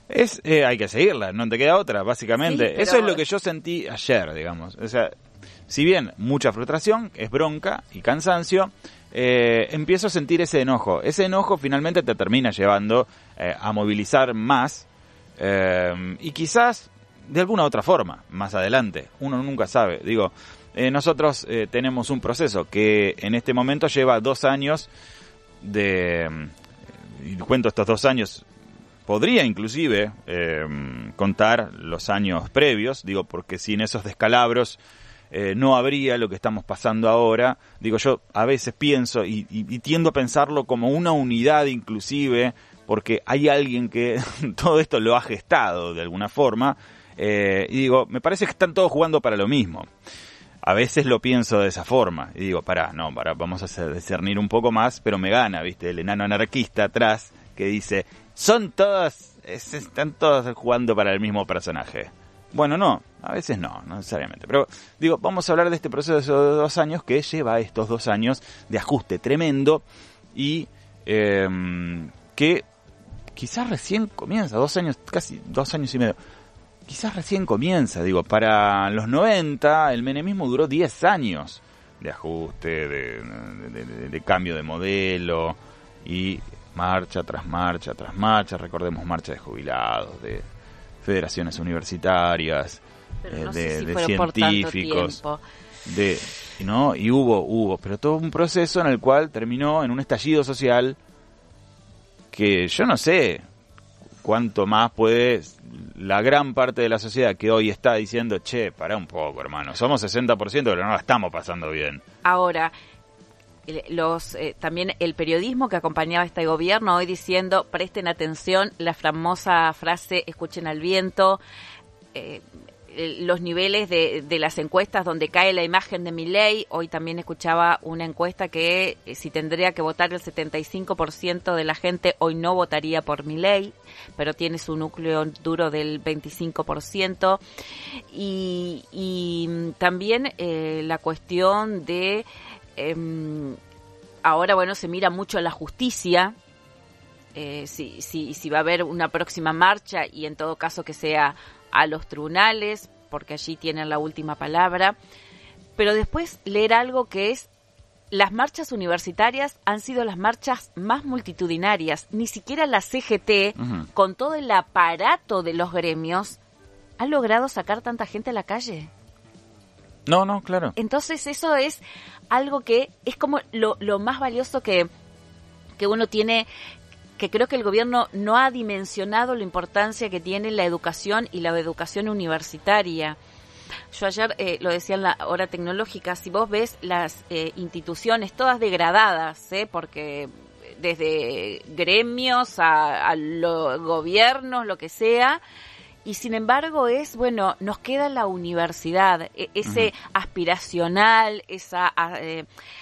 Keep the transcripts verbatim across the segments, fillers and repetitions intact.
Es, eh, hay que seguirla, no te queda otra, básicamente. Sí, pero... Eso es lo que yo sentí ayer, digamos. O sea, si bien mucha frustración, es bronca y cansancio, eh, empiezo a sentir ese enojo. Ese enojo finalmente te termina llevando eh, a movilizar más eh, y quizás de alguna otra forma, más adelante. Uno nunca sabe. Digo, eh, nosotros eh, tenemos un proceso que en este momento lleva dos años de... Y cuento estos dos años... Podría inclusive eh, contar los años previos, digo, porque sin esos descalabros eh, no habría lo que estamos pasando ahora. Digo, yo a veces pienso y, y, y tiendo a pensarlo como una unidad inclusive, porque hay alguien que todo esto lo ha gestado de alguna forma, eh, y digo, me parece que están todos jugando para lo mismo. A veces lo pienso de esa forma, y digo, pará, no, pará, vamos a hacer, discernir un poco más, pero me gana, ¿viste? El enano anarquista atrás que dice... Son todos, están todos jugando para el mismo personaje. Bueno, no, a veces no, no necesariamente. Pero digo, vamos a hablar de este proceso de dos años que lleva estos dos años de ajuste tremendo y eh, que quizás recién comienza, dos años, casi dos años y medio. Quizás recién comienza, digo, para los noventa el menemismo duró diez años de ajuste, de, de, de, de cambio de modelo y... marcha tras marcha tras marcha, recordemos marcha de jubilados, de federaciones universitarias, eh, no de, sé si de científicos, de no y hubo hubo, pero todo un proceso en el cual terminó en un estallido social que yo no sé cuánto más puede la gran parte de la sociedad que hoy está diciendo, che, pará un poco, hermano, somos sesenta por ciento, pero no la estamos pasando bien. Ahora, los eh, también el periodismo que acompañaba a este gobierno hoy diciendo presten atención, la famosa frase escuchen al viento, eh, los niveles de, de las encuestas donde cae la imagen de Milei. Hoy también escuchaba una encuesta que eh, si tendría que votar el setenta y cinco por ciento de la gente hoy no votaría por Milei, pero tiene su núcleo duro del veinticinco por ciento. Y, y también eh, la cuestión de Eh, ahora, bueno, se mira mucho la justicia, eh, si, si, si va a haber una próxima marcha y en todo caso que sea a los tribunales, porque allí tienen la última palabra. Pero después leer algo que es, las marchas universitarias han sido las marchas más multitudinarias. Ni siquiera la C G T, uh-huh. con todo el aparato de los gremios, ha logrado sacar tanta gente a la calle. No, no, claro. Entonces eso es algo que es como lo, lo más valioso que, que uno tiene, que creo que el gobierno no ha dimensionado la importancia que tiene la educación y la educación universitaria. Yo ayer eh, lo decía en la hora tecnológica, si vos ves las eh, instituciones todas degradadas, ¿eh? Porque desde gremios a, a los gobiernos, lo que sea... Y sin embargo es, bueno, nos queda la universidad, ese uh-huh. aspiracional, esa... Eh,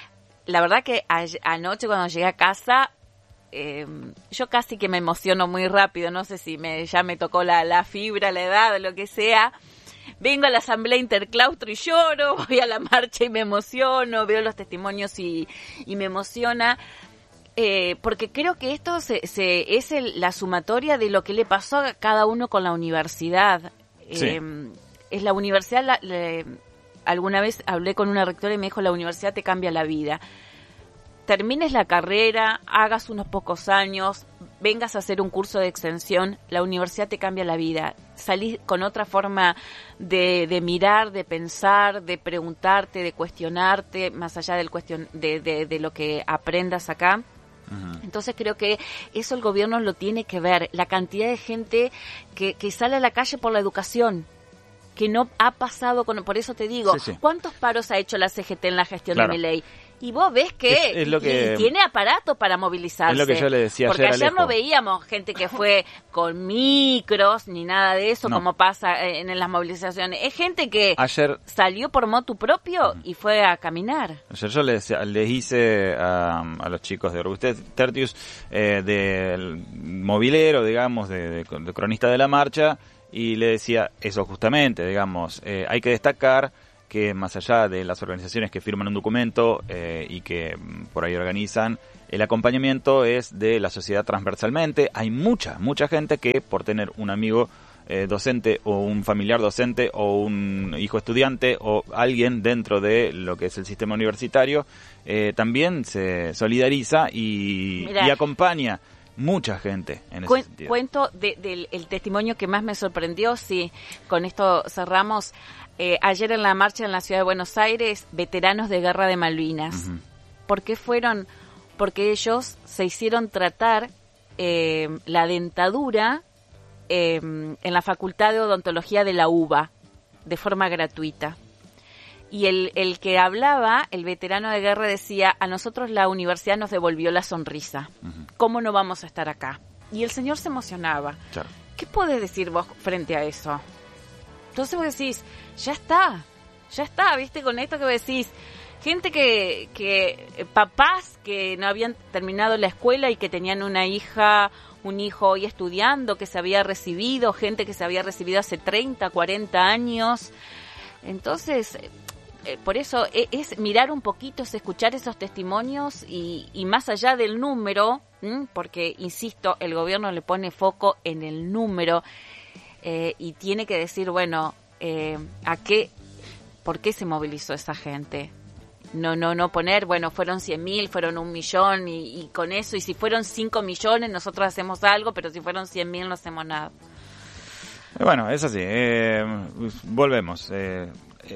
la verdad que a, anoche cuando llegué a casa, eh, yo casi que me emociono muy rápido, no sé si me ya me tocó la, la fibra, la edad, lo que sea. Vengo a la asamblea interclaustro y lloro, voy a la marcha y me emociono, veo los testimonios y, y me emociona. Eh, porque creo que esto se, se, es el, la sumatoria de lo que le pasó a cada uno con la universidad. Sí. Eh, es la universidad, la, la, alguna vez hablé con una rectora y me dijo, la universidad te cambia la vida. Termines la carrera, hagas unos pocos años, vengas a hacer un curso de extensión, la universidad te cambia la vida. Salís con otra forma de, de mirar, de pensar, de preguntarte, de cuestionarte, más allá del cuestion, de, de, de lo que aprendas acá. Uh-huh. Entonces creo que eso el gobierno lo tiene que ver, la cantidad de gente que, que sale a la calle por la educación, que no ha pasado con, por eso te digo, sí, sí. ¿cuántos paros ha hecho la C G T en la gestión claro. de Milei? Y vos ves que, es, es lo que tiene aparato para movilizarse. Es lo que yo le decía porque ayer, ayer Alejo. no veíamos gente que fue con micros ni nada de eso, no. como pasa en, en las movilizaciones. Es gente que ayer, salió por motu propio uh-huh. y fue a caminar. Ayer yo les, les hice a, a los chicos de Robusted Tertius eh, del movilero, digamos, de, de, de cronista de la marcha, y le decía eso justamente, digamos, eh, hay que destacar que más allá de las organizaciones que firman un documento eh, y que por ahí organizan, el acompañamiento es de la sociedad transversalmente. Hay mucha, mucha gente que por tener un amigo eh, docente o un familiar docente o un hijo estudiante o alguien dentro de lo que es el sistema universitario, eh, también se solidariza y, y acompaña mucha gente en ese Cu- sentido. Cuento del de, de, testimonio que más me sorprendió, sí, con esto cerramos. Eh, ayer en la marcha en la ciudad de Buenos Aires, veteranos de Guerra de Malvinas. Uh-huh. ¿Por qué fueron? Porque ellos se hicieron tratar eh, la dentadura eh, en la Facultad de Odontología de la UBA de forma gratuita. Y el, el que hablaba, el veterano de guerra, decía, a nosotros la universidad nos devolvió la sonrisa. Uh-huh. ¿Cómo no vamos a estar acá? Y el señor se emocionaba. Claro. ¿Qué podés decir vos frente a eso? Entonces vos decís, ya está, ya está, ¿viste? Con esto que vos decís, gente que, que papás que no habían terminado la escuela y que tenían una hija, un hijo hoy estudiando, que se había recibido, gente que se había recibido hace treinta, cuarenta años. Entonces, eh, por eso es, es mirar un poquito, es escuchar esos testimonios y, y más allá del número, ¿m? Porque, insisto, el gobierno le pone foco en el número eh, y tiene que decir, bueno, eh, ¿a qué, por qué se movilizó esa gente? No, no, no poner, bueno, fueron cien mil, fueron un millón y, y con eso, y si fueron cinco millones nosotros hacemos algo, pero si fueron cien mil no hacemos nada. Bueno, es así, eh, volvemos, eh,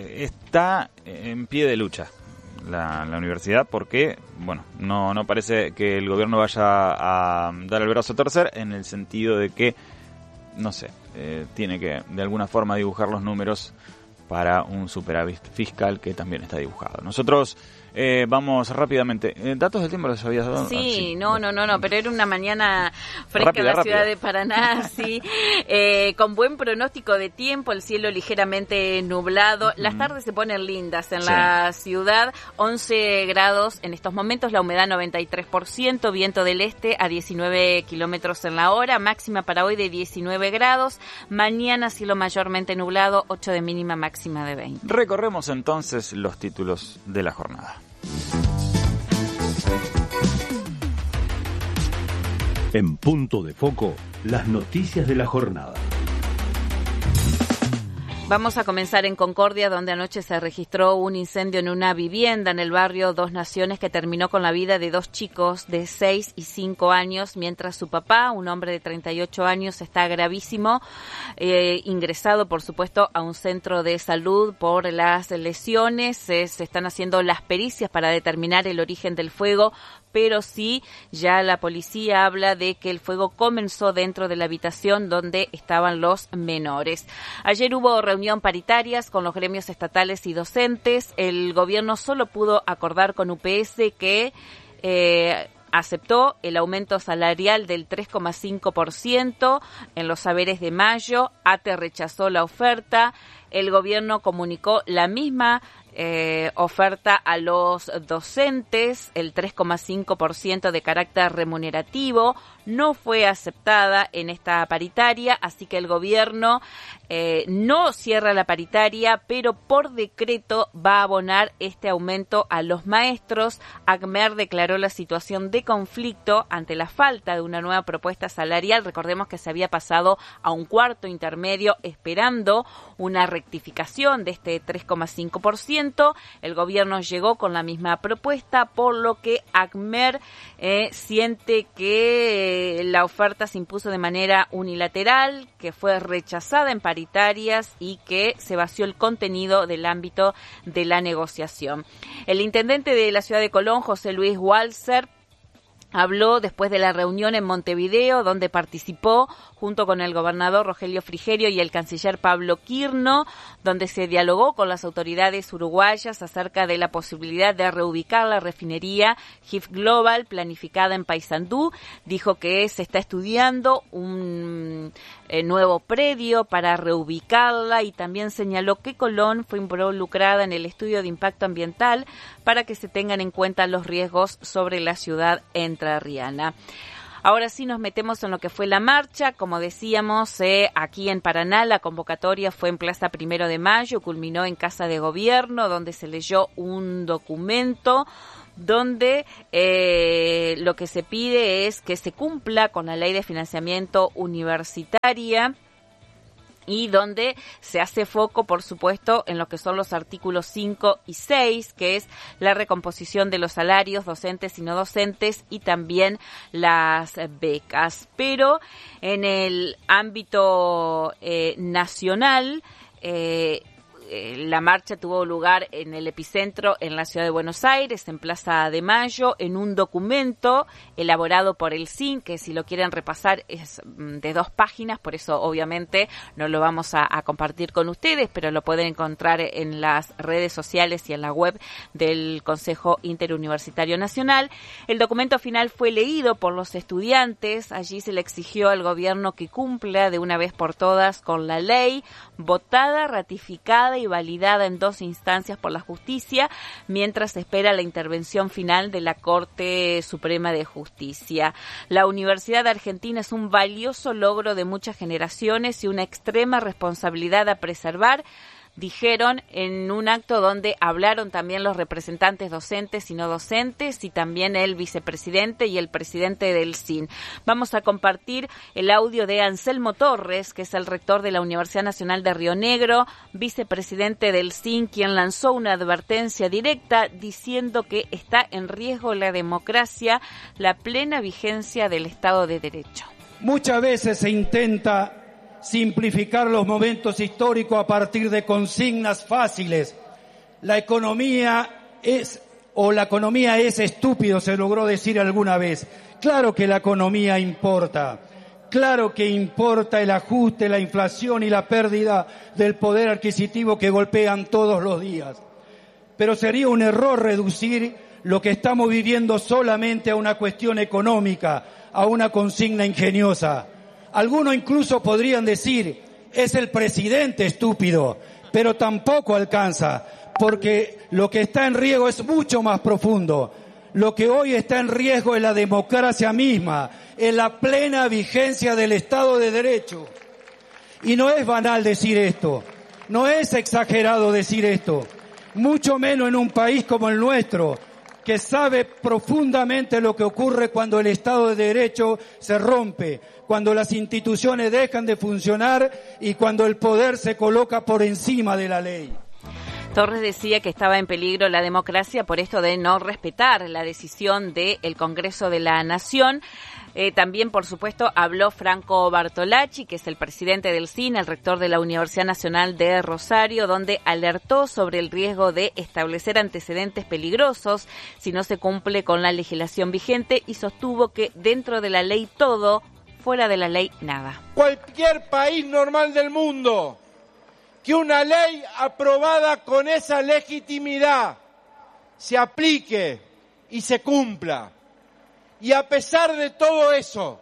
está en pie de lucha la, la universidad porque, bueno, no, no parece que el gobierno vaya a dar el brazo a torcer en el sentido de que, no sé, eh, tiene que de alguna forma dibujar los números para un superávit fiscal que también está dibujado. Nosotros eh, vamos rápidamente. Eh, ¿Datos del tiempo los habías dado? Sí, ah, sí, no, no, no, no, pero era una mañana fresca rápida, en la rápida. ciudad de Paraná, sí, eh, con buen pronóstico de tiempo, el cielo ligeramente nublado, uh-huh. Las tardes se ponen lindas en sí. La ciudad, once grados en estos momentos, la humedad noventa y tres por ciento, viento del este a diecinueve kilómetros en la hora, máxima para hoy de diecinueve grados, mañana cielo mayormente nublado, ocho de mínima, máxima de veinte. Recorremos entonces los títulos de la jornada. En Punto de Foco, las noticias de la jornada. Vamos a comenzar en Concordia, donde anoche se registró un incendio en una vivienda en el barrio Dos Naciones que terminó con la vida de dos chicos de seis y cinco años, mientras su papá, un hombre de treinta y ocho años, está gravísimo, eh, ingresado, por supuesto, a un centro de salud por las lesiones. Eh, se están haciendo las pericias para determinar el origen del fuego, pero sí, ya la policía habla de que el fuego comenzó dentro de la habitación donde estaban los menores. Ayer hubo reunión paritarias con los gremios estatales y docentes. El gobierno solo pudo acordar con U P S que eh, aceptó el aumento salarial del tres coma cinco por ciento en los saberes de mayo. A T E rechazó la oferta. El gobierno comunicó la misma Eh, oferta a los docentes, el tres coma cinco por ciento de carácter remunerativo, no fue aceptada en esta paritaria, así que el gobierno eh, no cierra la paritaria, pero por decreto va a abonar este aumento a los maestros. ACMER declaró la situación de conflicto ante la falta de una nueva propuesta salarial. Recordemos que se había pasado a un cuarto intermedio esperando una rectificación de este tres coma cinco por ciento. El gobierno llegó con la misma propuesta, por lo que ACMER eh, siente que eh, la oferta se impuso de manera unilateral, que fue rechazada en paritarias y que se vació el contenido del ámbito de la negociación. El intendente de la ciudad de Colón, José Luis Walser, habló después de la reunión en Montevideo, donde participó junto con el gobernador Rogelio Frigerio y el canciller Pablo Quirno, donde se dialogó con las autoridades uruguayas acerca de la posibilidad de reubicar la refinería G I F Global planificada en Paysandú. Dijo que se está estudiando un eh, nuevo predio para reubicarla y también señaló que Colón fue involucrada en el estudio de impacto ambiental para que se tengan en cuenta los riesgos sobre la ciudad entrerriana. Ahora sí nos metemos en lo que fue la marcha. Como decíamos, eh, aquí en Paraná la convocatoria fue en Plaza Primero de Mayo, culminó en Casa de Gobierno, donde se leyó un documento donde eh, lo que se pide es que se cumpla con la ley de financiamiento universitaria, y donde se hace foco, por supuesto, en lo que son los artículos cinco y seis, que es la recomposición de los salarios docentes y no docentes, y también las becas. Pero en el ámbito eh, nacional, eh, la marcha tuvo lugar en el epicentro, en la ciudad de Buenos Aires, en Plaza de Mayo, en un documento elaborado por el S I N, que si lo quieren repasar es de dos páginas, por eso obviamente no lo vamos a, a compartir con ustedes, pero lo pueden encontrar en las redes sociales y en la web del Consejo Interuniversitario Nacional. El documento final fue leído por los estudiantes. Allí se le exigió al gobierno que cumpla de una vez por todas con la ley, votada, ratificada y validada en dos instancias por la justicia, mientras se espera la intervención final de la Corte Suprema de Justicia. La Universidad Argentina es un valioso logro de muchas generaciones y una extrema responsabilidad a preservar, dijeron en un acto donde hablaron también los representantes docentes y no docentes, y también el vicepresidente y el presidente del S I N. Vamos a compartir el audio de Anselmo Torres, que es el rector de la Universidad Nacional de Río Negro, vicepresidente del S I N, quien lanzó una advertencia directa diciendo que está en riesgo la democracia, la plena vigencia del Estado de Derecho. Muchas veces se intenta simplificar los momentos históricos a partir de consignas fáciles. La economía es, o la economía es estúpido, se logró decir alguna vez. Claro que la economía importa. Claro que importa el ajuste, la inflación y la pérdida del poder adquisitivo que golpean todos los días. Pero sería un error reducir lo que estamos viviendo solamente a una cuestión económica, a una consigna ingeniosa. Algunos incluso podrían decir, es el presidente estúpido, pero tampoco alcanza, porque lo que está en riesgo es mucho más profundo. Lo que hoy está en riesgo es la democracia misma, es la plena vigencia del Estado de Derecho. Y no es banal decir esto, no es exagerado decir esto, mucho menos en un país como el nuestro, que sabe profundamente lo que ocurre cuando el Estado de Derecho se rompe, cuando las instituciones dejan de funcionar y cuando el poder se coloca por encima de la ley. Torres decía que estaba en peligro la democracia por esto de no respetar la decisión del Congreso de la Nación. Eh, también, por supuesto, habló Franco Bartolacci, que es el presidente del S I N, el rector de la Universidad Nacional de Rosario, donde alertó sobre el riesgo de establecer antecedentes peligrosos si no se cumple con la legislación vigente, y sostuvo que dentro de la ley todo, fuera de la ley nada. Cualquier país normal del mundo, que una ley aprobada con esa legitimidad se aplique y se cumpla. Y a pesar de todo eso,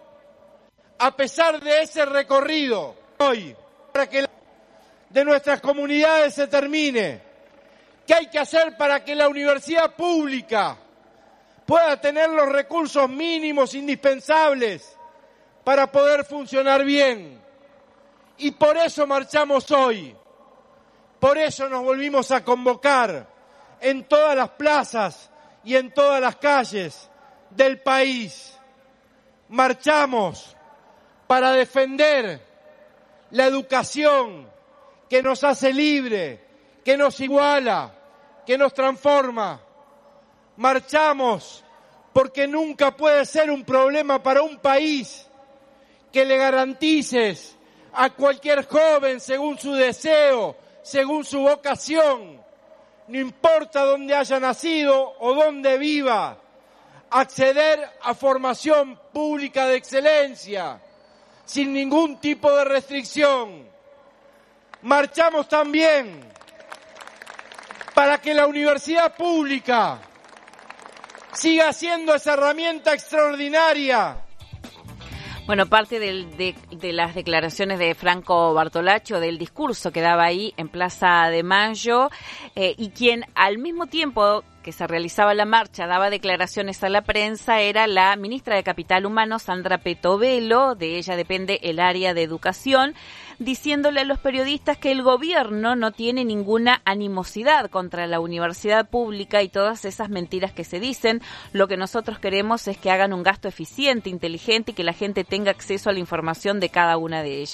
a pesar de ese recorrido, hoy, para que la de nuestras comunidades se termine, ¿qué hay que hacer para que la universidad pública pueda tener los recursos mínimos indispensables para poder funcionar bien? Y por eso marchamos hoy, por eso nos volvimos a convocar en todas las plazas y en todas las calles del país. Marchamos para defender la educación que nos hace libre, que nos iguala, que nos transforma. Marchamos porque nunca puede ser un problema para un país que le garantices a cualquier joven según su deseo, según su vocación, no importa dónde haya nacido o dónde viva, acceder a formación pública de excelencia, sin ningún tipo de restricción. Marchamos también para que la universidad pública siga siendo esa herramienta extraordinaria. Bueno, parte del, de, de las declaraciones de Franco Bartolacci, del discurso que daba ahí en Plaza de Mayo, eh, y quien al mismo tiempo que se realizaba la marcha, daba declaraciones a la prensa, era la ministra de Capital Humano, Sandra Petovelo, de ella depende el área de educación, diciéndole a los periodistas que el gobierno no tiene ninguna animosidad contra la universidad pública y todas esas mentiras que se dicen. Lo que nosotros queremos es que hagan un gasto eficiente, inteligente y que la gente tenga acceso a la información de cada una de ellas.